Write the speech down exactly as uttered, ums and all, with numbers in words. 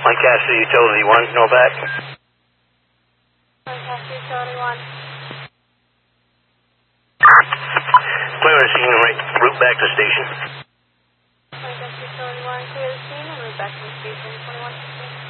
Lancaster Utility one, no back. Lancaster Utility one. Clear the scene and right, route back to station. Lancaster Utility one, clear the scene and route back to the station, twenty-one sixteen.